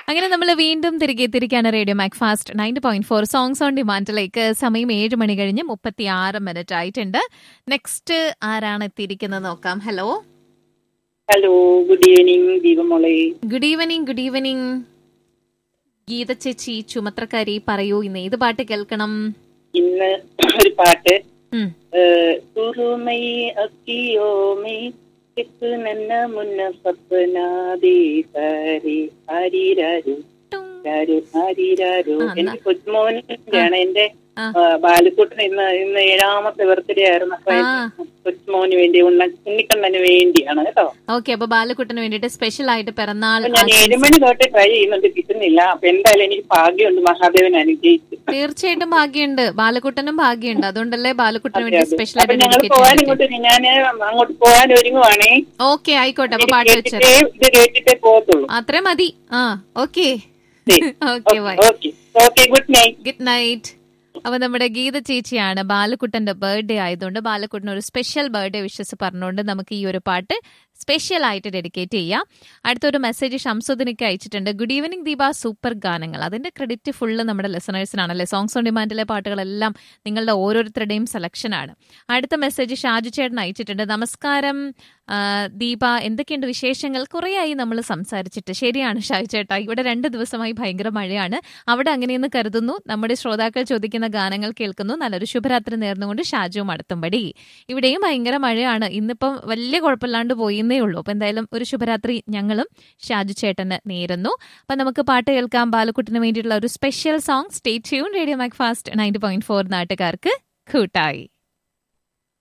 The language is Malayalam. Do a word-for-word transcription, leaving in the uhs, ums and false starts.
അങ്ങനെ നമ്മൾ വീണ്ടും തിരികെ എത്തിയിരിക്കുകയാണ് radio Mac fast ninety point four songs on ഡിമാൻഡിലേക്ക്. സമയം ഏഴ് മണി കഴിഞ്ഞ് മുപ്പത്തി ആറ് മിനിറ്റ് ആയിട്ടുണ്ട്. നെക്സ്റ്റ് ആരാണ് എത്തിയിരിക്കുന്നത് നോക്കാം. Hello hello, good evening ദീപമോളെ. Good evening. Good evening Geetha ചേച്ചി, ചുമത്രക്കാരി. പറയൂ, ഇന്ന് ഏത് പാട്ട് കേൾക്കണം? ഇന്ന് ഒരു പാട്ട് സുറുമൈ അക്കിയോമൈ നന്ന മുന്ന സപ്നാദി സാരി ആരിരാരു രാരു ആരിരാരു. എന്റെ കൊച്ചുമോനാണ് എന്റെ ബാലുക്കുട്ടൻ. ഇന്ന് ഇന്ന് ഏഴാമത്തെ ബർത്ത്ഡേ ആയിരുന്നു. അപ്പൊ കൊച്ചുമോന് വേണ്ടി ഉണ്ണിക്കണ്ണന് വേണ്ടിയാണ് കേട്ടോ. ഓക്കെ, അപ്പൊ ബാലുക്കുട്ടന് വേണ്ടിട്ട് സ്പെഷ്യൽ ആയിട്ട് പിറന്നാൾ. ഞാൻ ഏഴുമണി തൊട്ട് ട്രൈ ചെയ്യുന്നുണ്ട്, കിട്ടുന്നില്ല. അപ്പൊ എന്തായാലും എനിക്ക് ഭാഗ്യമുണ്ട്, മഹാദേവൻ അനുഗ്രഹിച്ചു. തീർച്ചയായിട്ടും ഭാഗ്യമുണ്ട്, ബാലുക്കുട്ടനും ഭാഗ്യമുണ്ട്. അതുകൊണ്ടല്ലേ ബാലുക്കുട്ടന് വേണ്ടി സ്പെഷ്യൽ ആയിട്ട് ഞങ്ങൾ പോകാൻ ഇങ്ങോട്ട് ഞാൻ അങ്ങോട്ട് പോകാൻ ഒരുങ്ങുവാണേ. ഓക്കെ, ആയിക്കോട്ടെ. അപ്പൊ പാട്ട് വെച്ചത് ഇത് കേട്ടിട്ടേ പോകത്തുള്ളൂ. അത്രേ മതി. ആ okay okay bye. Okay, good night. Good night. അപ്പൊ നമ്മുടെ ഗീത ചേച്ചിയാണ്. ബാലക്കുട്ടന്റെ ബർത്ത്ഡേ ആയതുകൊണ്ട് ബാലക്കുട്ടന് ഒരു സ്പെഷ്യൽ ബർത്ത്ഡേ വിഷസ് പറഞ്ഞുകൊണ്ട് നമുക്ക് ഈ ഒരു പാട്ട് സ്പെഷ്യൽ ആയിട്ട് ഡെഡിക്കേറ്റ് ചെയ്യാം. അടുത്തൊരു മെസ്സേജ് ഷംസുദ്ദീനൊക്കെ അയച്ചിട്ടുണ്ട്. ഗുഡ് ഈവനിങ് ദീപ, സൂപ്പർ ഗാനങ്ങൾ. അതിന്റെ ക്രെഡിറ്റ് ഫുള്ള് നമ്മുടെ ലിസണേഴ്സിനാണല്ലേ. സോങ്സ് ഓൺ ഡിമാൻഡിലെ പാട്ടുകളെല്ലാം നിങ്ങളുടെ ഓരോരുത്തരുടെയും സെലക്ഷനാണ്. അടുത്ത മെസ്സേജ് ഷാജു ചേട്ടൻ അയച്ചിട്ടുണ്ട്. നമസ്കാരം ദീപ, എന്തൊക്കെയുണ്ട് വിശേഷങ്ങൾ? കുറേയായി നമ്മൾ സംസാരിച്ചിട്ട്. ശരിയാണ് ഷാജു ചേട്ടാ, ഇവിടെ രണ്ട് ദിവസമായി ഭയങ്കര മഴയാണ്. അവിടെ അങ്ങനെയെന്ന് കരുതുന്നു. നമ്മുടെ ശ്രോതാക്കൾ ചോദിക്കുന്ന ഗാനങ്ങൾ കേൾക്കുന്നു. നല്ലൊരു ശുഭരാത്രി നേർന്നുകൊണ്ട് ഷാജുവും അടുത്തുംപടി. ഇവിടെയും ഭയങ്കര മഴയാണ്. ഇന്നിപ്പം വലിയ കുഴപ്പമില്ലാണ്ട് പോയി ഉള്ളൂ. അപ്പൊ എന്തായാലും ഒരു ശുഭരാത്രി ഞങ്ങളും ഷാജു ചേട്ടന് നേരുന്നു. അപ്പൊ നമുക്ക് പാട്ട് കേൾക്കാം. ബാലക്കുട്ടിന് വേണ്ടിയിട്ടുള്ള ഒരു special song. Stay tune. Radio Mac fast ninety point four നാട്ടുകാർക്ക് കൂട്ടായി.